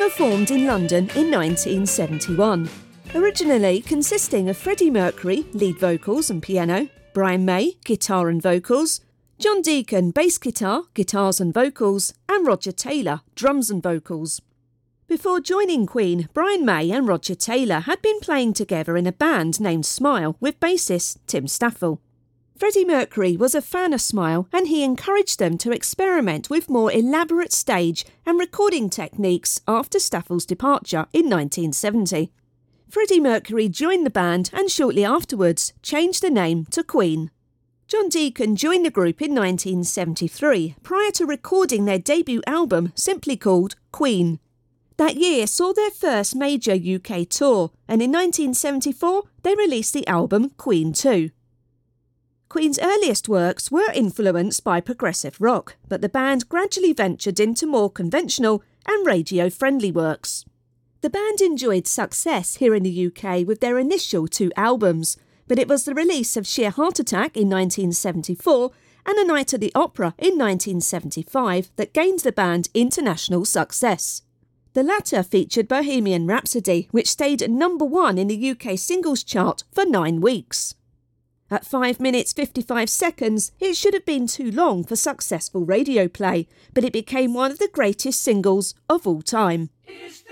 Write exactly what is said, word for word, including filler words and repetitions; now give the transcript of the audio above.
were formed in London in nineteen seventy-one. Originally consisting of Freddie Mercury, lead vocals and piano, Brian May, guitar and vocals, John Deacon, bass guitar, guitars and vocals, and Roger Taylor, drums and vocals. Before joining Queen, Brian May and Roger Taylor had been playing together in a band named Smile with bassist Tim Staffel. Freddie Mercury was a fan of Smile and he encouraged them to experiment with more elaborate stage and recording techniques after Staffel's departure in nineteen seventy. Freddie Mercury joined the band and shortly afterwards changed the name to Queen. John Deacon joined the group in nineteen seventy-three prior to recording their debut album simply called Queen. That year saw their first major U K tour, and in nineteen seventy-four they released the album Queen two. Queen's earliest works were influenced by progressive rock, but the band gradually ventured into more conventional and radio-friendly works. The band enjoyed success here in the U K with their initial two albums, but it was the release of Sheer Heart Attack in nineteen seventy-four and A Night at the Opera in nineteen seventy-five that gained the band international success. The latter featured Bohemian Rhapsody, which stayed at number one in the U K singles chart for nine weeks. At five minutes fifty-five seconds, it should have been too long for successful radio play, but it became one of the greatest singles of all time. It's